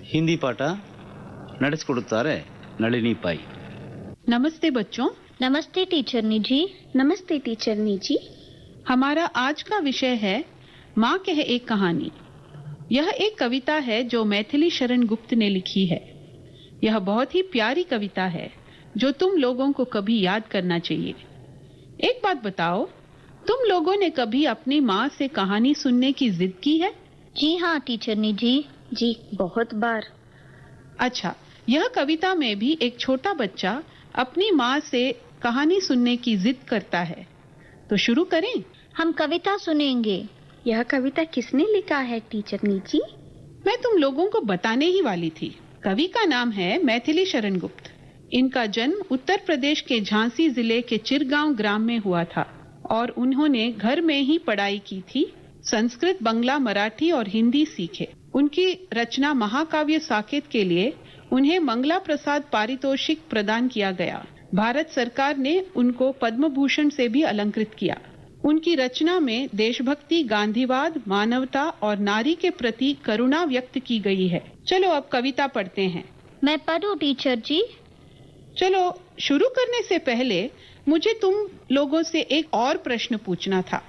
ಹಿಂದಿ ಪಾಠ ನಡೆಸಿಕೊಡುತ್ತಾರೆ ನಳಿನಿ ಪೈ. नमस्ते बच्चों. नमस्ते टीचरनी जी. नमस्ते टीचरनी जी. हमारा आज का विषय है माँ कह एक कहानी. यह एक कविता है जो मैथिली शरण गुप्त ने लिखी है. यह बहुत ही प्यारी कविता है जो तुम लोगों को कभी याद करना चाहिए. एक बात बताओ, तुम लोगों ने कभी अपनी माँ से कहानी सुनने की जिद की है? जी हाँ टीचरनी जी. जी बहुत बार. अच्छा, यह कविता में भी एक छोटा बच्चा अपनी माँ से कहानी सुनने की जिद करता है. तो शुरू करें. हम कविता सुनेंगे. यह कविता किसने लिखा है टीचरनी जी? मैं तुम लोगों को बताने ही वाली थी. कवि का नाम है मैथिली शरण गुप्त. इनका जन्म उत्तर प्रदेश के झांसी जिले के चिरगांव ग्राम में हुआ था और उन्होंने घर में ही पढ़ाई की थी. संस्कृत, बंगला, मराठी और हिंदी सीखे. उनकी रचना महाकाव्य साकेत के लिए उन्हें मंगला प्रसाद पारितोषिक प्रदान किया गया. भारत सरकार ने उनको पद्म भूषण से भी अलंकृत किया. उनकी रचना में देशभक्ति, गांधीवाद, मानवता और नारी के प्रति करुणा व्यक्त की गई है. चलो अब कविता पढ़ते हैं. मैं पढ़ूं टीचर जी? चलो, शुरू करने से पहले मुझे तुम लोगों से एक और प्रश्न पूछना था.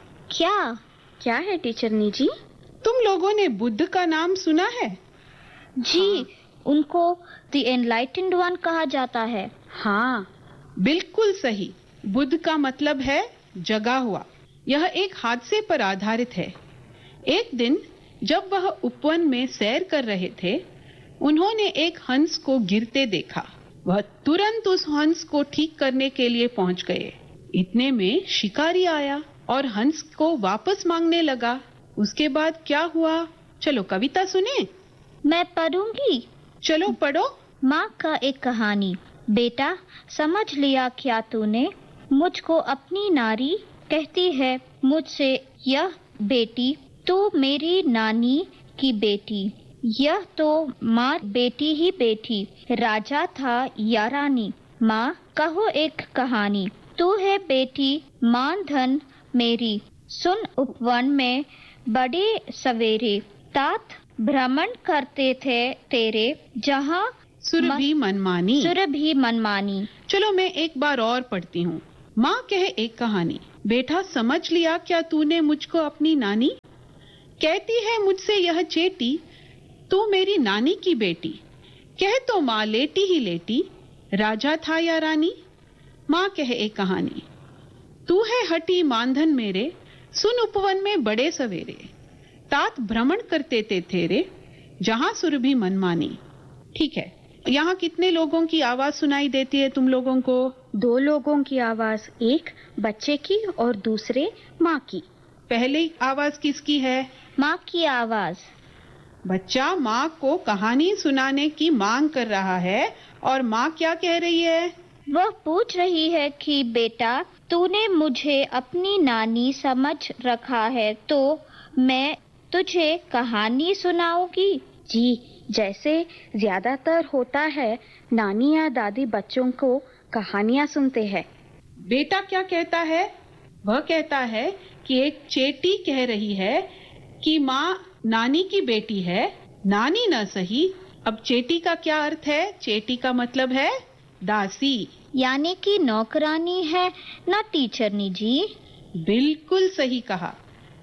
क्या है टीचरनी जी? तुम लोगों ने बुद्ध का नाम सुना है? जी, उनको द एनलाइटेंड वन कहा जाता है. हाँ, बिल्कुल सही. बुद्ध का मतलब है जगा हुआ. यह एक हादसे पर आधारित है. एक दिन जब वह उपवन में सैर कर रहे थे, उन्होंने एक हंस को गिरते देखा. वह तुरंत उस हंस को ठीक करने के लिए पहुंच गए. इतने में शिकारी आया और हंस को वापस मांगने लगा. उसके बाद क्या हुआ? चलो कविता सुने. मैं पढ़ूंगी. चलो पढ़ो. माँ का एक कहानी. बेटा, समझ लिया क्या तूने? मुझको अपनी नारी कहती है मुझसे यह बेटी, तू मेरी नानी की बेटी. यह तो माँ बेटी ही बेटी, राजा था या रानी. माँ कहो एक कहानी, तू है बेटी मान धन मेरी. सुन उपवन में बड़े सवेरे, तात भ्रमण करते थे तेरे, जहाँ सुरभि मनमानी. चलो मैं एक बार और पढ़ती हूँ. माँ कहे एक कहानी. बेटा, समझ लिया क्या तूने मुझको अपनी नानी? कहती है मुझसे यह चेटी, तू मेरी नानी की बेटी. कह तो माँ लेटी ही लेटी, राजा था या रानी. माँ कहे एक कहानी. तू है हटी मानधन मेरे, सुन उपवन में बड़े सवेरे, तात भ्रमण करते थे तेरे, जहाँ सुरभि मनमानी. ठीक है, यहाँ कितने लोगों की आवाज सुनाई देती है तुम लोगों को? 2 लोगों की आवाज, एक बच्चे की और दूसरे माँ की. पहले आवाज किसकी है? माँ की आवाज. बच्चा माँ को कहानी सुनाने की मांग कर रहा है और माँ क्या कह रही है? वह पूछ रही है कि बेटा, तूने मुझे अपनी नानी समझ रखा है तो मैं तुझे कहानी सुनाऊंगी. जी, जैसे ज्यादातर होता है, नानी या दादी बच्चों को कहानियाँ सुनते हैं. बेटा क्या कहता है? वह कहता है कि एक चेटी कह रही है कि माँ नानी की बेटी है. नानी न सही, अब चेटी का क्या अर्थ है? चेटी का मतलब है दासी, यानी कि नौकरानी है ना टीचरनी जी? बिल्कुल सही कहा.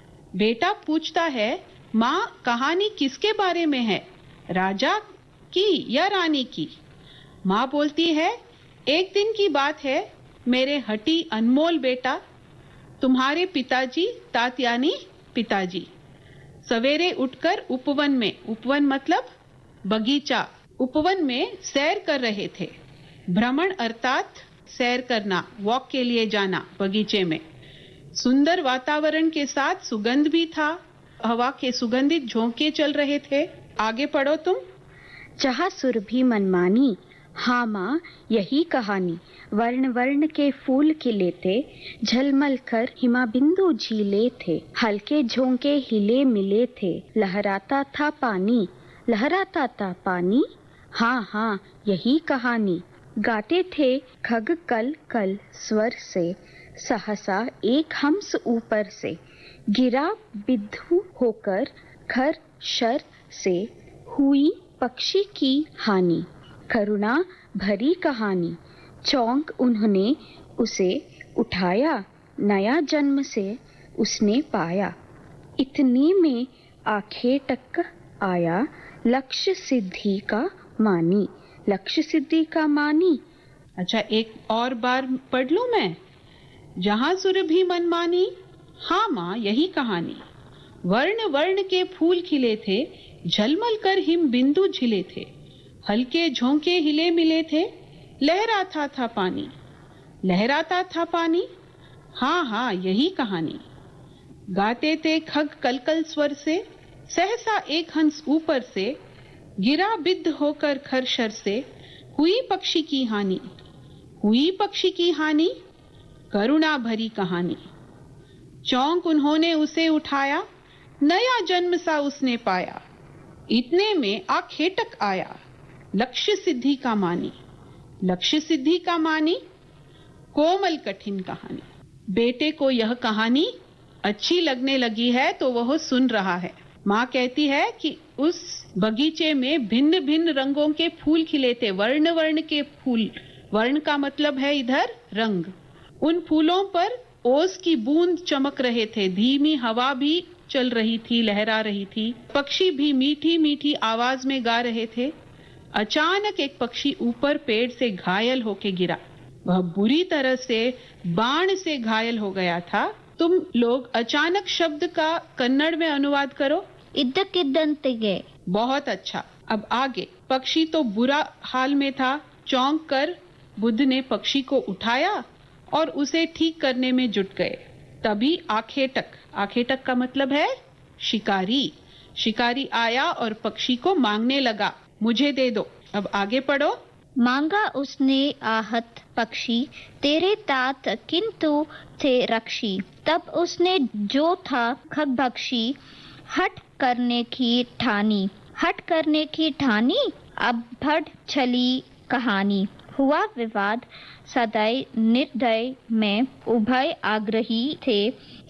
बेटा पूछता है, माँ कहानी किसके बारे में है, राजा की या रानी की? माँ बोलती है, एक दिन की बात है मेरे हटी अनमोल बेटा, तुम्हारे पिताजी, तात यानी पिताजी, सवेरे उठकर उपवन में, उपवन मतलब बगीचा, उपवन में सैर कर रहे थे. भ्रमण अर्थात सैर करना, वॉक के लिए जाना बगीचे में. सुंदर वातावरण के साथ सुगंध भी था. हवा के सुगंधित झोंके चल रहे थे. आगे पढ़ो तुम. जहाँ सुरभि मनमानी. हाँ माँ, यही कहानी. वर्ण वर्ण के फूल खिले थे, झलमल कर हिमा बिंदु झीले थे, हल्के झोंके हिले मिले थे, लहराता था पानी. हाँ हाँ, यही कहानी. गाते थे खग कल कल स्वर से, सहसा एक हंस ऊपर से, गिरा बिद्धू होकर घर शर से, हुई पक्षी की हानि, करुणा भरी कहानी। चौंक उन्होंने उसे उठाया, नया जन्म से उसने पाया। इतने में आखेटक आया, लक्ष्य सिद्धि का मानी। लक्ष्य सिद्धि का मानी। अच्छा, एक और बार पढ़ लूं मैं। जहां सुरभि मनमानी, हाँ माँ यही कहानी। वर्ण वर्ण के फूल खिले थे, झलमल कर हिम बिंदु झिले थे। हल्के झोंके हिले मिले थे, लहराता था पानी। लहराता था पानी, हाँ हाँ यही कहानी। गाते थे खग कलकल स्वर से, सहसा एक हंस ऊपर से गिरा बिद्ध होकर खरशर से। हुई पक्षी की हानि, हुई पक्षी की हानि, करुणा भरी कहानी। चौंक उन्होंने उसे उठाया, नया जन्म सा उसने पाया। इतने में आखेटक आया, लक्ष्य सिद्धि का मानी। लक्ष्य सिद्धि का मानी, कोमल कठिन कहानी। बेटे को यह कहानी अच्छी लगने लगी है तो वह सुन रहा है। माँ कहती है कि उस बगीचे में भिन्न भिन्न रंगों के फूल खिले थे, वर्ण वर्ण के फूल। वर्ण का मतलब है इधर रंग। उन फूलों पर ओस की बूंद चमक रहे थे, धीमी हवा भी चल रही थी, लहरा रही थी। पक्षी भी मीठी मीठी आवाज में गा रहे थे। अचानक एक पक्षी ऊपर पेड़ से घायल होके गिरा। वह बुरी तरह से बाण से घायल हो गया था। तुम लोग अचानक शब्द का कन्नड़ में अनुवाद करो। इद्दक्किद्दंतिगे। बहुत अच्छा। अब आगे। पक्षी तो बुरा हाल में था। चौंक कर बुद्ध ने पक्षी को उठाया और उसे ठीक करने में जुट गए। तभी आखेटक, आखेटक का मतलब है शिकारी। शिकारी आया और पक्षी को मांगने लगा, मुझे दे दो। अब आगे पढ़ो। मांगा उसने आहत पक्षी, तेरे तात किंतु थे रक्षी। तब उसने जो था खगभक्षी, हट करने की ठानी। हट करने की ठानी, अब बढ़ चली कहानी। हुआ विवाद सदैव निर्दय में, उभय आग्रही थे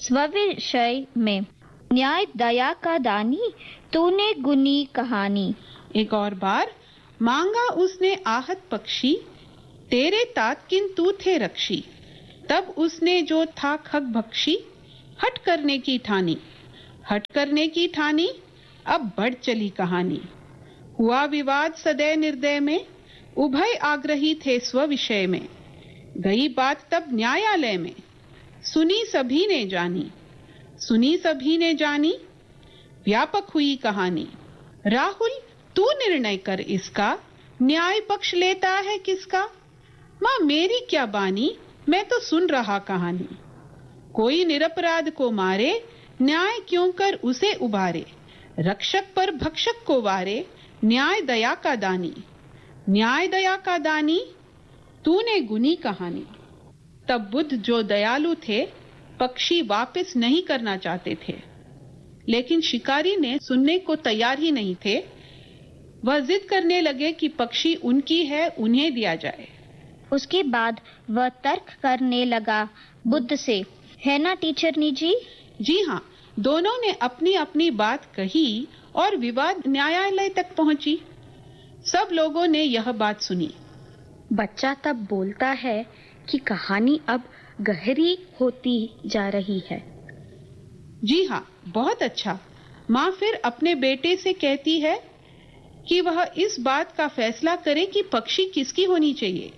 स्विषय में। न्याय दया का दानी, तूने गुनी कहानी। एक और बार। मांगा उसने आहत पक्षी, तेरे तात किंतु थे रक्षी। तब उसने जो था खगभक्षी, हट करने की ठानी। हट करने की ठानी, अब बढ़ चली कहानी। हुआ विवाद सदैव निर्दय में, उभय आग्रही थे स्विषय में। गई बात तब न्यायालय में, सुनी सभी ने जानी। सुनी सभी ने जानी, व्यापक हुई कहानी। राहुल तू निर्णय कर इसका, न्याय पक्ष लेता है किसका। माँ मेरी क्या बानी, मैं तो सुन रहा कहानी। कोई निरपराध को मारे, न्याय क्यों कर उसे उबारे। रक्षक पर भक्षक को वारे, न्याय दया का दानी। न्याय दया का दानी, तूने गुनी कहानी। तब बुद्ध जो दयालु थे, पक्षी वापस नहीं करना चाहते थे, लेकिन शिकारी ने सुनने को तैयार ही नहीं थे। वह जिद करने लगे कि पक्षी उनकी है, उन्हें दिया जाए। उसके बाद वह तर्क करने लगा बुद्ध से, है ना टीचरनी जी? जी हाँ, दोनों ने अपनी अपनी बात कही और विवाद न्यायालय तक पहुंची। सब लोगों ने यह बात सुनी। बच्चा तब बोलता है कि कहानी अब गहरी होती जा रही है। जी हाँ, बहुत अच्छा। माँ फिर अपने बेटे से कहती है कि वह इस बात का फैसला करे कि पक्षी किसकी होनी चाहिए।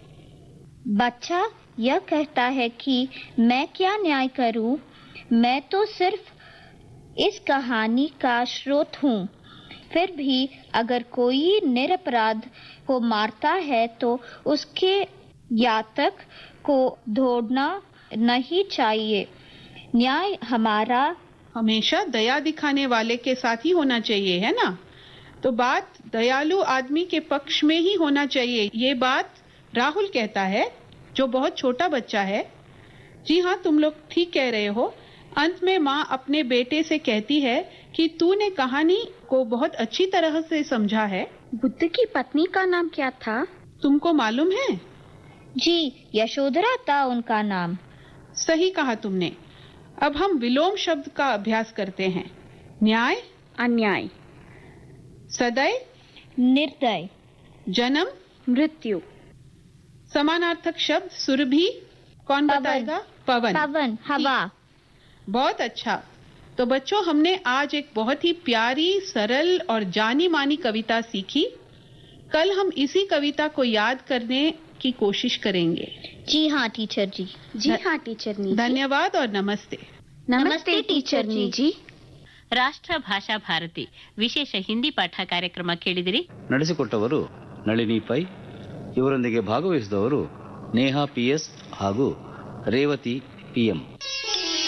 बच्चा यह कहता है कि मैं क्या न्याय करूं, मैं तो सिर्फ इस कहानी का स्रोत हूं। फिर भी अगर कोई निरपराध को मारता है तो उसके यातक को ढूंढना नहीं चाहिए। न्याय हमारा हमेशा दया दिखाने वाले के साथ ही होना चाहिए, है ना? तो बात दयालु आदमी के पक्ष में ही होना चाहिए। ये बात राहुल कहता है, जो बहुत छोटा बच्चा है। जी हाँ, तुम लोग ठीक कह रहे हो। अंत में माँ अपने बेटे से कहती है कि तूने कहानी को बहुत अच्छी तरह से समझा है। बुद्ध की पत्नी का नाम क्या था? तुमको मालूम है? जी, यशोधरा था उनका नाम। सही कहा तुमने। अब हम विलोम शब्द का अभ्यास करते हैं। न्याय, अन्याय। सदैव, निर्दय। जन्म, मृत्यु। समानार्थक शब्द सुरभि, कौन पवन। बताएगा? पवन। पवन, हवा। बहुत अच्छा। तो बच्चों, हमने आज एक बहुत ही प्यारी, सरल और जानी मानी कविता सीखी। कल हम इसी कविता को याद करने की कोशिश करेंगे। जी हाँ टीचर जी। जी हाँ टीचरनी जी। धन्यवाद और नमस्ते। नमस्ते टीचरनी जी। ರಾಷ್ಟ್ರ ಭಾಷಾ ಭಾರತಿ ವಿಶೇಷ ಹಿಂದಿ ಪಾಠ ಕಾರ್ಯಕ್ರಮ ಕೇಳಿದಿರಿ. ನಡೆಸಿಕೊಟ್ಟವರು ನಳಿನಿ ಪೈ. ಇವರೊಂದಿಗೆ ಭಾಗವಹಿಸಿದವರು ನೇಹಾ PS ಹಾಗೂ ರೇವತಿ PM.